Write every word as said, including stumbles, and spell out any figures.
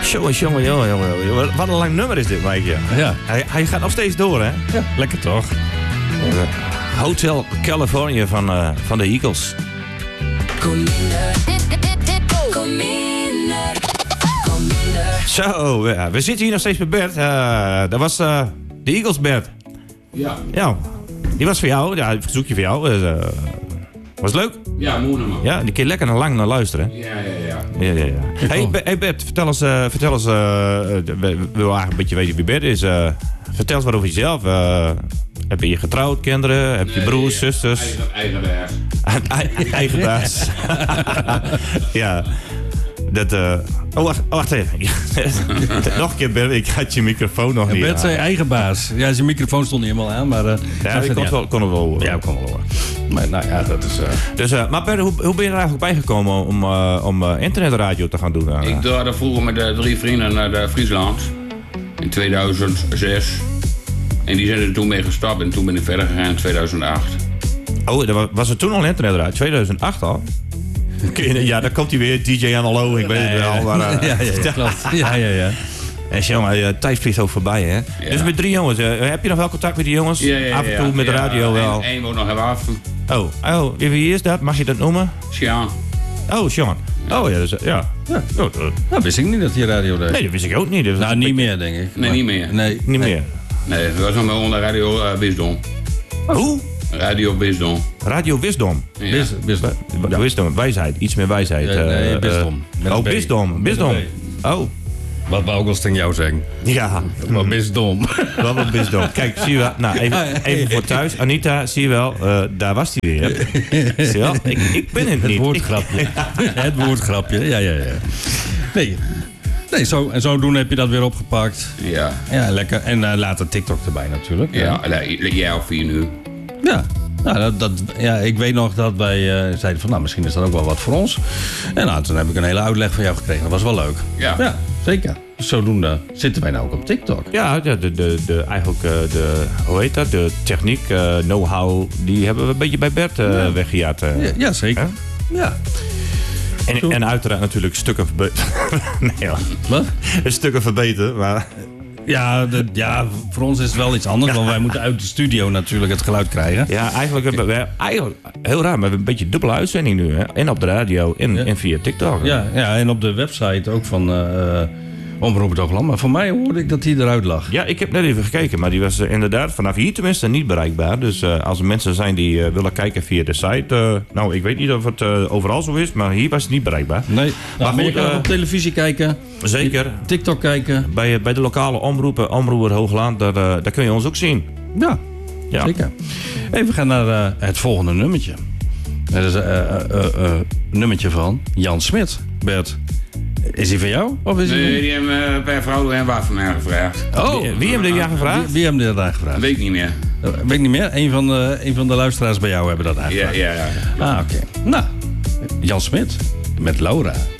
Jongen, jongen, jongen, jongen. Wat een lang nummer is dit, Mike. Ja. Ja. Hij, hij gaat nog steeds door, hè? Ja, lekker toch? Hotel California van, uh, van de Eagles. Zo, ja, we zitten hier nog steeds bij Bert. Uh, dat was uh, de Eagles, Bert. Ja. Ja, die was voor jou. Ja, een verzoekje voor jou. Dus, uh, was het leuk? Ja, mooi man. Ja, die keer lekker naar lang naar luisteren. Ja, ja, Ja, ja. ja, ja. Hey, Be- hey Bert, vertel eens, uh, vertel eens uh, we, we willen eigenlijk een beetje weten wie Bert is. Uh, vertel eens wat over jezelf. Uh, heb je getrouwd, kinderen? Heb je Nee, broers, ja. zusters? Eigen, eigen baas. Eigen, eigen baas. Ja. Dat, uh... Oh, wacht, oh, wacht even. Nog een keer, Bert, ik had je microfoon nog En niet Bert aan. zei eigen baas. Ja, zijn microfoon stond niet helemaal aan, maar... Uh, Ja, ik kon het wel, kon het wel horen. Ja, ik kon wel horen. Maar nou ja, dat is... Uh... Dus, uh, maar Bert, hoe, hoe ben je er eigenlijk bijgekomen om, uh, om uh, internetradio te gaan doen? Uh? Ik daar vroeger met de drie vrienden naar de Friesland. In tweeduizend zes. En die zijn er toen mee gestapt en toen ben ik verder gegaan in tweeduizend acht. Oh, was, was er toen al internetradio? tweeduizend acht al? Ja, dan komt hij weer, D J Analo, ik weet het wel. Maar, uh, ja, ja, ja, klopt. Ja, ja, ja. En jongen, uh, tijd vliegt ook voorbij, hè? Ja. Dus met drie jongens, uh, heb je nog wel contact met die jongens? Ja, ja, Af en toe ja. met de radio ja, wel. Eén woont nog even af. Oh, oh, wie is dat? Mag je dat noemen? Sjaan. Oh, Sean. Oh ja, dus, ja. ja. Oh, uh, Nou, wist ik niet dat hij radio deed. nee, dat wist ik ook niet. Dus Nou, niet meer, denk ik. Nee, Maar- niet meer. Nee. Niet meer. Nee, dat was nog maar onder Radio uh, Wisdom. Hoe? Radio Wisdom. Radio Wisdom. Ja. Wist, wist, W- Wisdom, wijsheid. Iets meer wijsheid. Ja, nee, uh, uh, Wisdom. Met een Oh, B. Wisdom. Met Wisdom. een Oh, Wat wou ik wel tegen jou zeggen? ja. Maar Wisdom. Wat een Wisdom. Kijk, zie je wel. Nou, even, even voor thuis. Anita, zie je wel. Uh, daar was hij weer. Zie je wel? Ik, ik ben het Het niet. woordgrapje. Het woordgrapje, ja, ja, ja. Nee, nee zo, en zodoende heb je dat weer opgepakt. Ja. Ja, lekker. En uh, later TikTok erbij natuurlijk. Ja, ja, ja of vier nu. Ja. Nou, dat, dat, ja, ik weet nog dat wij uh, zeiden van, nou, misschien is dat ook wel wat voor ons. En nou, toen heb ik een hele uitleg van jou gekregen. Dat was wel leuk. Ja. Ja, zeker. Dus zodoende zitten wij nou ook op TikTok. Ja, de, de, de, de, eigenlijk uh, de, hoe heet dat? De techniek, uh, know-how, die hebben we een beetje bij Bert uh, Ja. weggejaagd. Uh. Ja, ja, zeker. Hè? Ja. En, en uiteraard natuurlijk stukken verbeteren. Nee, hoor. Wat? Stukken verbeteren, maar... Ja, de, ja, voor ons is het wel iets anders. Want wij moeten uit de studio natuurlijk het geluid krijgen. Ja, eigenlijk hebben we eigenlijk, heel raar, maar we hebben een beetje dubbele uitzending nu. Hè? En op de radio en, Ja. en via TikTok. Ja, ja, en op de website ook van uh, Omroep het Hoogland. Maar voor mij hoorde ik dat die eruit lag. Ja, ik heb net even gekeken, maar die was uh, inderdaad vanaf hier tenminste niet bereikbaar. Dus uh, als er mensen zijn die uh, willen kijken via de site... Uh, nou, ik weet niet of het uh, overal zo is, maar hier was het niet bereikbaar. Nee, nou, maar, goed, je kan uh, ook op televisie kijken. Zeker. TikTok kijken. Bij, uh, bij de lokale omroepen, Omroep Hoogland, daar, uh, daar kun je ons ook zien. Ja, Ja. zeker. Even gaan naar uh, het volgende nummertje. Dat is een uh, uh, uh, uh, nummertje van Jan Smit. Bert, is die van jou? Of is Nee, die die hebben uh, per vrouw en wat van mij gevraagd. van... Oh, Wie, wie heeft dit aan gevraagd? wie, wie hebben dit aan gevraagd? Weet ik niet meer. Uh, weet ik niet meer. Een van, de, een van de luisteraars bij jou hebben dat Ja, aangevraagd. ja, ja. Ah, oké. Nou, Jan Smit met Laura.